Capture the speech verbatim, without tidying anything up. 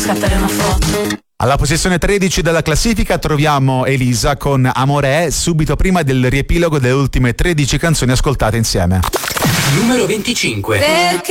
scattare una foto. Alla posizione tredici della classifica troviamo Elisa con Amore è, subito prima del riepilogo delle ultime tredici canzoni ascoltate insieme. Numero venticinque. Perché